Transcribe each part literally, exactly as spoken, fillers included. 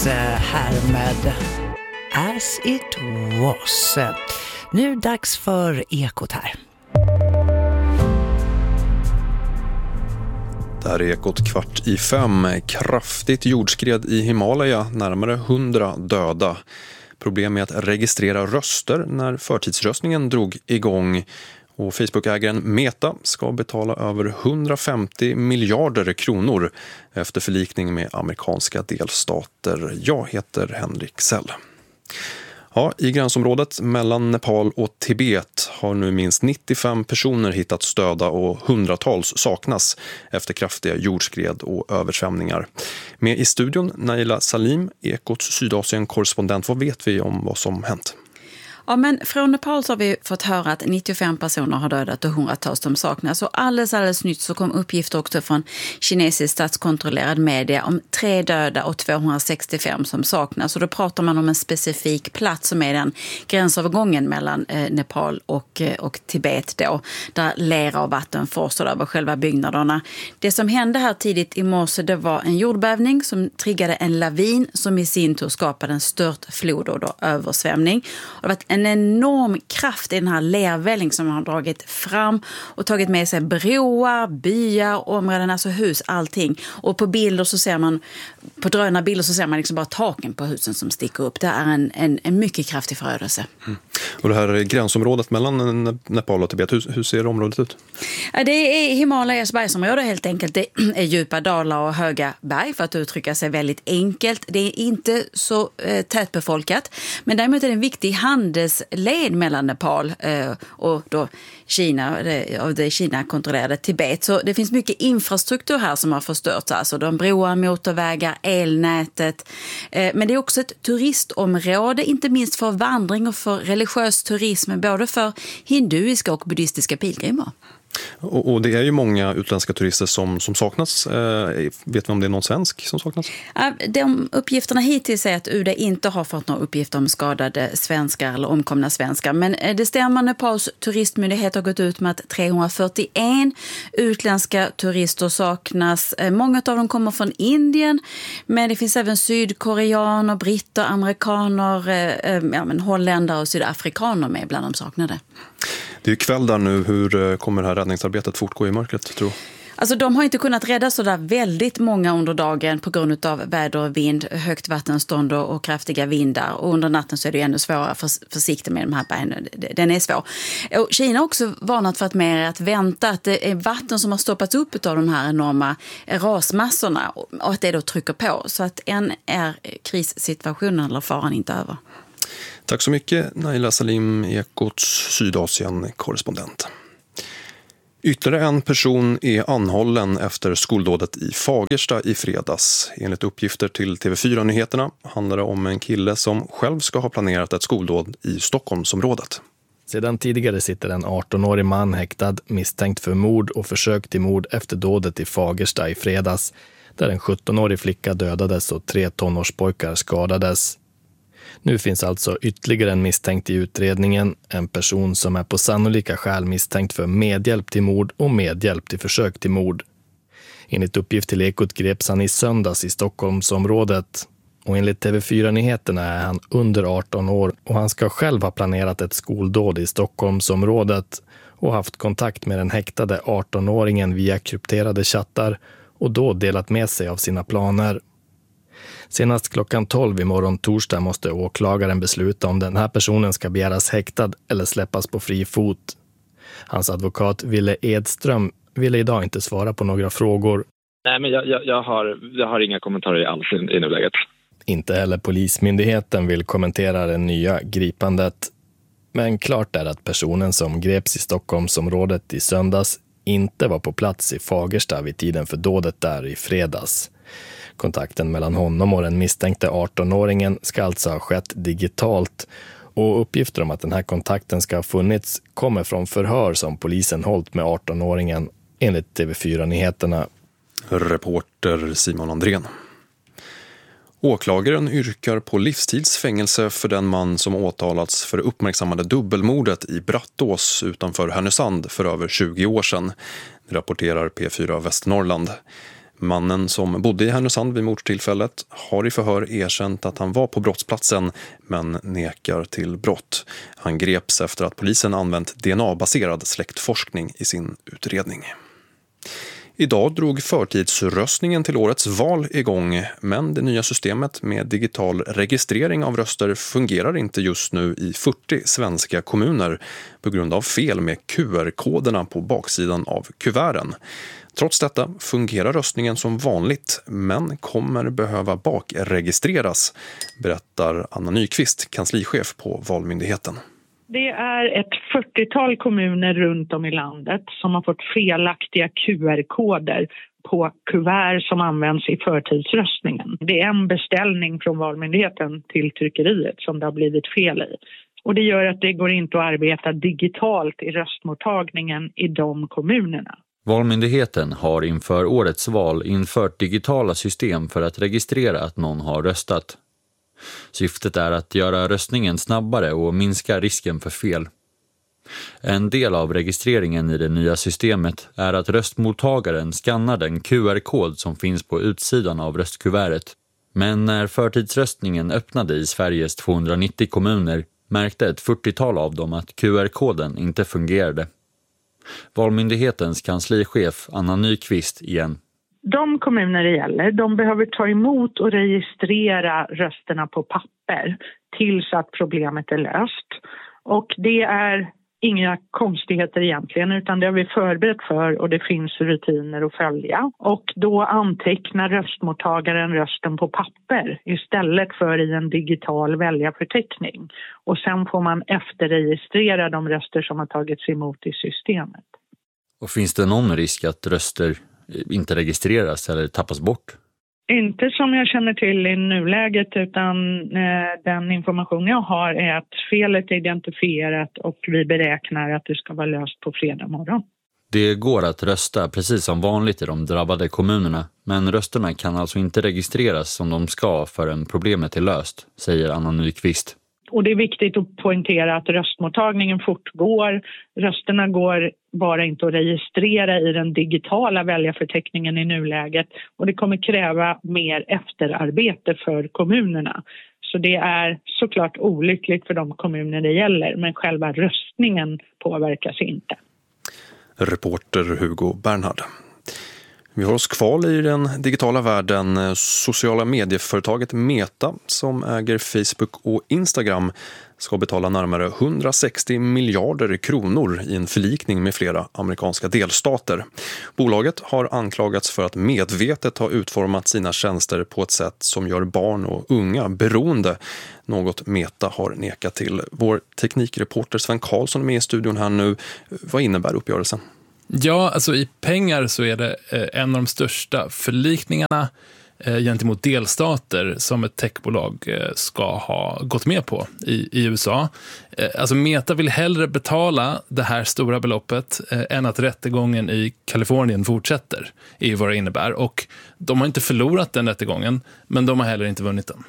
Här med As It Was. Nu dags för Ekot här. Där är Ekot kvart i fem. Kraftigt jordskred i Himalaya, närmare hundra döda. Problem med att registrera röster när förtidsröstningen drog igång. Och Facebook-ägaren Meta ska betala över hundrafemtio miljarder kronor efter förlikning med amerikanska delstater. Jag heter Henrik Sell. Ja, i gränsområdet mellan Nepal och Tibet har nu minst nittiofem personer hittats döda och hundratals saknas efter kraftiga jordskred och översvämningar. Med i studion Naila Salim, Ekots Sydasien-korrespondent. Vad vet vi om vad som hänt? Ja, men från Nepal så har vi fått höra att nittiofem personer har dödat och hundratals de saknas. Och alldeles, alldeles nytt så kom uppgifter också från kinesisk statskontrollerad media om tre döda och tvåhundrasextiofem som saknas. Och då pratar man om en specifik plats som är den gränsövergången mellan eh, Nepal och, eh, och Tibet då, där lera och vatten forsar över själva byggnaderna. Det som hände här tidigt i morse, det var en jordbävning som triggade en lavin som i sin tur skapade en stört flod och då översvämning. Och det var en enorm kraft i den här lervälling som har dragit fram och tagit med sig broar, byar, områden, alltså hus, allting. Och på bilder så ser man, på drönarbilder så ser man liksom bara taken på husen som sticker upp. Det är en, en, en mycket kraftig förödelse. Mm. Och det här gränsområdet mellan Nepal och Tibet, hur, hur ser området ut? Ja, det är Himalayas bergsområde helt enkelt. Det är djupa dalar och höga berg, för att uttrycka sig väldigt enkelt. Det är inte så eh, tätbefolkat, men däremot är det en viktig handelsled mellan Nepal eh, och då Kina, det, och det Kina-kontrollerade Tibet. Så det finns mycket infrastruktur här som har förstörts. Alltså de broar, motorvägar, elnätet. Eh, men det är också ett turistområde, inte minst för vandring och för religiös turism, både för hinduiska och buddhistiska pilgrimer. Och, och det är ju många utländska turister som, som saknas. Eh, vet vi om det är någon svensk som saknas? De uppgifterna hittills är att U D inte har fått några uppgifter om skadade svenskar eller omkomna svenskar. Men det stämmer, Nepals turistmyndighet har gått ut med att trehundrafyrtioen utländska turister saknas. Många av dem kommer från Indien, men det finns även sydkoreaner, britter, amerikaner, ja, men holländare och sydafrikaner med bland de saknade. Det är ju kväll där nu. Hur kommer det här räddningsarbetet fortgå i mörkret, tror du? Alltså de har inte kunnat rädda så där väldigt många under dagen på grund av väder och vind, högt vattenstånd och kraftiga vindar. Och under natten så är det ännu svårare för försiktigt med de här bergen. Den är svår. Och Kina har också varnat för att mer att vänta att det är vatten som har stoppats upp av de här enorma rasmassorna och att det då trycker på. Så att än är krissituationen eller faran inte över. Tack så mycket, Naila Salim, Ekots Sydasien-korrespondent. Ytterligare en person är anhållen efter skoldådet i Fagersta i fredags. Enligt uppgifter till T V fyra-nyheterna handlar det om en kille som själv ska ha planerat ett skoldåd i Stockholmsområdet. Sedan tidigare sitter en arton-årig man häktad misstänkt för mord och försök till mord efter dådet i Fagersta i fredags, där en sjutton-årig flicka dödades och tre tonårspojkar skadades. Nu finns alltså ytterligare en misstänkt i utredningen, en person som är på sannolika skäl misstänkt för medhjälp till mord och medhjälp till försök till mord. Enligt uppgift till Ekot greps han i söndags i Stockholmsområdet, och enligt T V fyra-nyheterna är han under arton år och han ska själv ha planerat ett skoldåd i Stockholmsområdet och haft kontakt med den häktade arton-åringen via krypterade chattar och då delat med sig av sina planer. Senast klockan tolv i morgon torsdag måste åklagaren besluta om den här personen ska begäras häktad eller släppas på fri fot. Hans advokat Ville Edström ville idag inte svara på några frågor. Nej, men jag, jag, jag, har, jag har inga kommentarer alls i, i nuläget. Inte heller Polismyndigheten vill kommentera det nya gripandet. Men klart är att personen som greps i Stockholmsområdet i söndags inte var på plats i Fagersta vid tiden för dådet där i fredags. Kontakten mellan honom och den misstänkte arton-åringen ska alltså ha skett digitalt, och uppgifter om att den här kontakten ska ha funnits kommer från förhör som polisen hållit med arton-åringen, enligt T V fyra-nyheterna. Reporter Simon Andrén. Åklagaren yrkar på livstidsfängelse för den man som åtalats för det uppmärksammade dubbelmordet i Brattås utanför Härnösand för över tjugo år sedan, rapporterar P fyra Västernorrland. Mannen som bodde i Härnösand vid mordtillfället har i förhör erkänt att han var på brottsplatsen men nekar till brott. Han greps efter att polisen använt D N A-baserad släktforskning i sin utredning. Idag drog förtidsröstningen till årets val igång, men det nya systemet med digital registrering av röster fungerar inte just nu i fyrtio svenska kommuner på grund av fel med Q R-koderna på baksidan av kuverten. Trots detta fungerar röstningen som vanligt, men kommer behöva bakregistreras, berättar Anna Nyqvist, kanslichef på Valmyndigheten. Det är ett fyrtiotal kommuner runt om i landet som har fått felaktiga Q R-koder på kuvert som används i förtidsröstningen. Det är en beställning från Valmyndigheten till tryckeriet som det har blivit fel i. Och det gör att det går inte att arbeta digitalt i röstmottagningen i de kommunerna. Valmyndigheten har inför årets val infört digitala system för att registrera att någon har röstat. Syftet är att göra röstningen snabbare och minska risken för fel. En del av registreringen i det nya systemet är att röstmottagaren skannar den Q R-kod som finns på utsidan av röstkuvertet. Men när förtidsröstningen öppnade i Sveriges tvåhundranittio kommuner märkte ett fyrtiotal av dem att Q R-koden inte fungerade. Valmyndighetens kanslichef Anna Nyqvist igen. De kommuner det gäller, de behöver ta emot och registrera rösterna på papper tills att problemet är löst. Och det är inga konstigheter egentligen, utan det har vi förberett för och det finns rutiner att följa. Och då antecknar röstmottagaren rösten på papper istället för i en digital väljarförteckning. Och sen får man efterregistrera de röster som har tagits emot i systemet. Och finns det någon risk att röster inte registreras eller tappas bort? Inte som jag känner till i nuläget, utan eh, den information jag har är att felet är identifierat och vi beräknar att det ska vara löst på fredag morgon. Det går att rösta precis som vanligt i de drabbade kommunerna, men rösterna kan alltså inte registreras som de ska förrän problemet är löst, säger Anna Nyqvist. Och det är viktigt att poängtera att röstmottagningen fortgår. Rösterna går bara inte att registrera i den digitala väljarförteckningen i nuläget. Och det kommer kräva mer efterarbete för kommunerna. Så det är såklart olyckligt för de kommuner det gäller, men själva röstningen påverkas inte. Reporter Hugo Bernhard. Vi har oss kvar i den digitala världen. Sociala medieföretaget Meta, som äger Facebook och Instagram, ska betala närmare hundrasextio miljarder kronor i en förlikning med flera amerikanska delstater. Bolaget har anklagats för att medvetet ha utformat sina tjänster på ett sätt som gör barn och unga beroende, något Meta har nekat till. Vår teknikreporter Sven Karlsson är med i studion här nu. Vad innebär uppgörelsen? Ja, alltså i pengar så är det en av de största förlikningarna gentemot delstater som ett techbolag ska ha gått med på i, i U S A. Alltså Meta vill hellre betala det här stora beloppet än att rättegången i Kalifornien fortsätter, är ju vad det innebär. Och de har inte förlorat den rättegången, men de har heller inte vunnit den.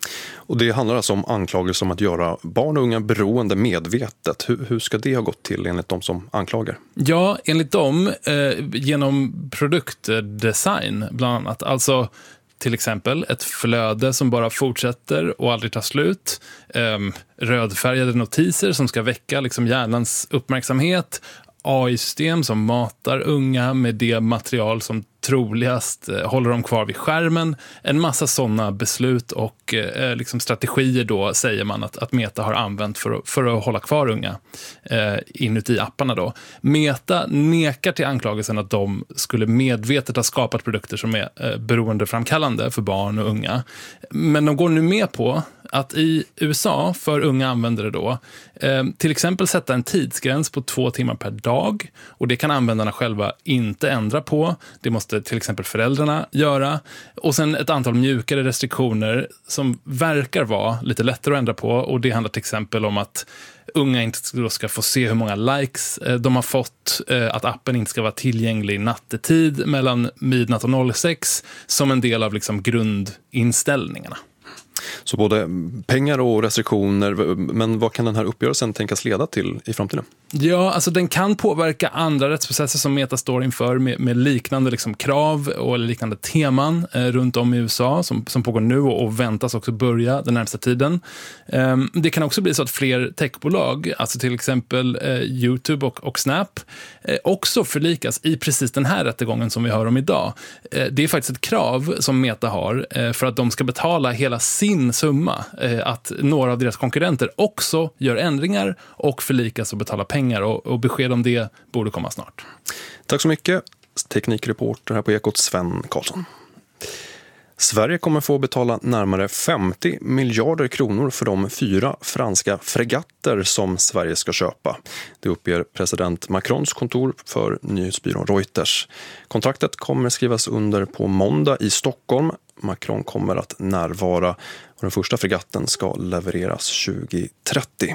Och det handlar alltså om anklagelser om att göra barn och unga beroende medvetet. Hur, hur ska det ha gått till enligt de som anklagar? Ja, enligt dem eh, genom produktdesign bland annat. Alltså till exempel ett flöde som bara fortsätter och aldrig tar slut. Eh, rödfärgade notiser som ska väcka liksom hjärnans uppmärksamhet. A I-system som matar unga med det material som troligast eh, håller dem kvar vid skärmen. En massa sådana beslut och eh, liksom strategier då säger man att, att Meta har använt för, för att hålla kvar unga eh, inuti apparna då. Meta nekar till anklagelsen att de skulle medvetet ha skapat produkter som är eh, beroendeframkallande för barn och unga. Men de går nu med på att i U S A för unga användare då eh, till exempel sätta en tidsgräns på två timmar per dag, och det kan användarna själva inte ändra på. Det måste till exempel föräldrarna göra. Och sen ett antal mjukare restriktioner som verkar vara lite lättare att ändra på, och det handlar till exempel om att unga inte ska få se hur många likes de har fått, att appen inte ska vara tillgänglig nattetid mellan midnatt och sex som en del av liksom grundinställningarna. Så både pengar och restriktioner, men vad kan den här uppgörelsen tänkas leda till i framtiden? Ja, alltså den kan påverka andra rättsprocesser som Meta står inför med, med liknande liksom krav och liknande teman eh, runt om i U S A som, som pågår nu och, och väntas också börja den närmaste tiden. Eh, det kan också bli så att fler techbolag, alltså till exempel eh, YouTube och, och Snap, eh, också förlikas i precis den här rättegången som vi hör om idag. Eh, det är faktiskt ett krav som Meta har eh, för att de ska betala hela sin summa, eh, att några av deras konkurrenter också gör ändringar och förlikas och betalar pengar. Och, och besked om det borde komma snart. Tack så mycket, teknikreporter här på Ekot, Sven Karlsson. Sverige kommer få betala närmare femtio miljarder kronor för de fyra franska fregatter som Sverige ska köpa. Det uppger president Macrons kontor för nyhetsbyrån Reuters. Kontraktet kommer skrivas under på måndag i Stockholm. Macron kommer att närvara och den första fregatten ska levereras tjugo trettio.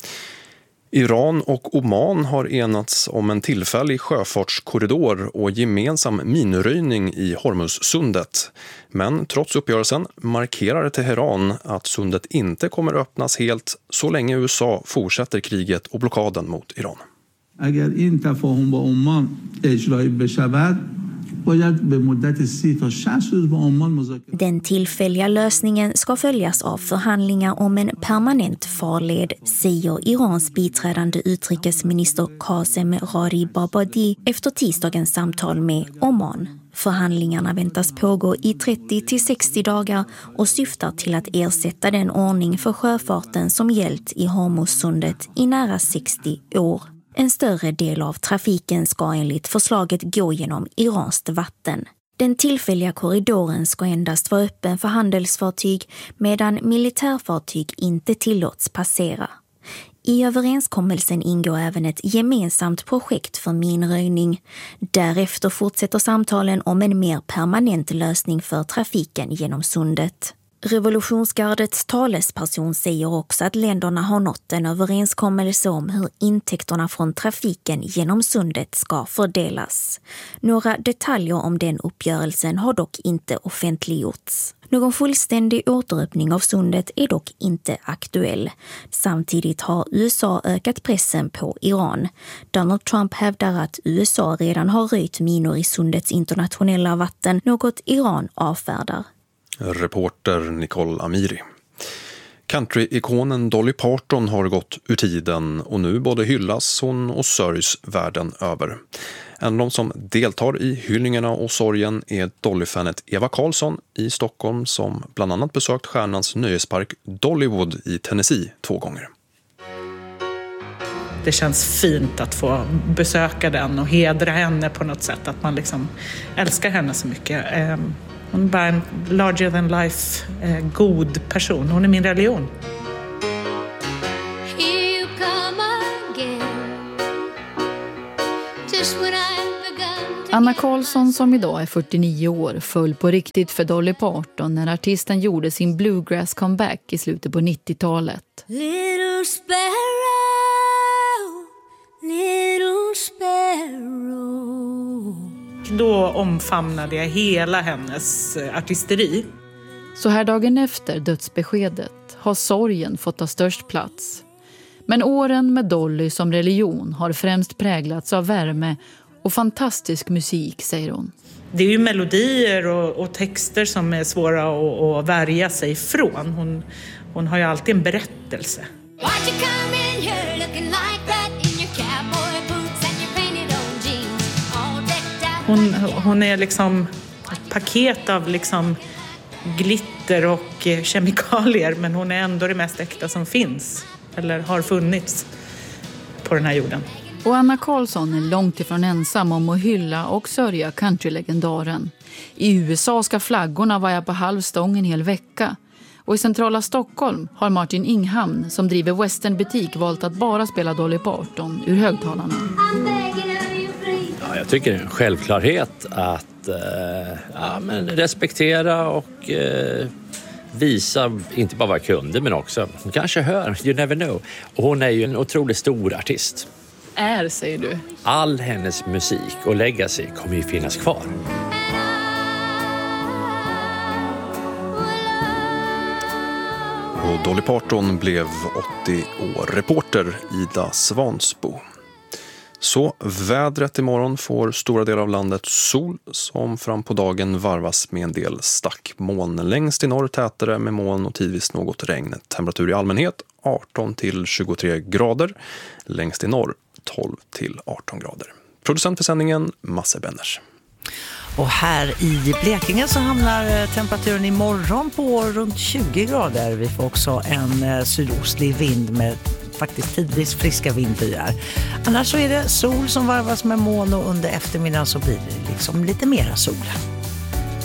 Iran och Oman har enats om en tillfällig sjöfartskorridor och gemensam minröjning i Hormuzsundet. Men trots uppgörelsen markerar Teheran att sundet inte kommer öppnas helt så länge U S A fortsätter kriget och blockaden mot Iran. اگر این تفاهم با عمان اجرایی بشود باید به مدت سی تا شصت روز با عمان مذاکره. Den tillfälliga lösningen ska följas av förhandlingar om en permanent farled, säger Irans biträdande utrikesminister Qasem Gharibabadi efter tisdagens samtal med Oman. Förhandlingarna väntas pågå i trettio till sextio dagar och syftar till att ersätta den ordning för sjöfarten som gällt i Hormuzsundet i nära sextio år. En större del av trafiken ska enligt förslaget gå genom iranskt vatten. Den tillfälliga korridoren ska endast vara öppen för handelsfartyg medan militärfartyg inte tillåts passera. I överenskommelsen ingår även ett gemensamt projekt för minröjning. Därefter fortsätter samtalen om en mer permanent lösning för trafiken genom sundet. Revolutionsgardets talesperson säger också att länderna har nått en överenskommelse om hur intäkterna från trafiken genom sundet ska fördelas. Några detaljer om den uppgörelsen har dock inte offentliggjorts. Någon fullständig återöppning av sundet är dock inte aktuell. Samtidigt har U S A ökat pressen på Iran. Donald Trump hävdar att U S A redan har röjt minor i sundets internationella vatten, något Iran avfärdar. Reporter Nicole Amiri. Country-ikonen Dolly Parton har gått ur tiden och nu både hyllas hon och sörjs världen över. En av de som deltar i hyllningarna och sorgen är Dolly-fanet Eva Karlsson i Stockholm som bland annat besökt stjärnans nöjespark Dollywood i Tennessee två gånger. Det känns fint att få besöka den och hedra henne på något sätt, att man liksom älskar henne så mycket. Hon är bara en larger than life, eh, god person. Hon är min religion. Anna Karlsson, som idag är fyrtionio år, föll på riktigt för Dolly Parton när artisten gjorde sin bluegrass comeback i slutet på nittiotalet. Little sparrow, little sparrow. Då omfamnade jag hela hennes artisteri. Så här dagen efter dödsbeskedet har sorgen fått ta störst plats. Men åren med Dolly som religion har främst präglats av värme och fantastisk musik, säger hon. Det är ju melodier och, och texter som är svåra att, att värja sig ifrån. Hon, hon har ju alltid en berättelse. Hon, hon är liksom ett paket av liksom glitter och kemikalier, men hon är ändå det mest äkta som finns eller har funnits på den här jorden. Och Anna Karlsson är långt ifrån ensam om att hylla och sörja countrylegendaren. I U S A ska flaggorna vaja på halvstång en hel vecka. Och i centrala Stockholm har Martin Inghamn, som driver Western-butik, valt att bara spela Dolly Parton ur högtalarna. Ja, jag tycker det är en självklarhet att eh, ja, men respektera och eh, visa inte bara vad kunder men också, kanske hör, you never know. Och hon är ju en otroligt stor artist. Är, säger du? All hennes musik och legacy kommer ju finnas kvar. Och Dolly Parton blev åttio år. Reporter Ida Svansbo. Så vädret imorgon får stora delar av landet sol som fram på dagen varvas med en del stackmoln. Längst i norr tätare med moln och tidvis något regn. Temperatur i allmänhet arton till tjugotre grader. Längst i norr tolv till arton grader. Producent för sändningen Masse Benners. Och här i Blekinge så hamnar temperaturen imorgon på runt tjugo grader. Vi får också en sydostlig vind med faktiskt tidvis friska vindbyar. Annars så är det sol som varvas med moln och under eftermiddagen så blir det liksom lite mera sol.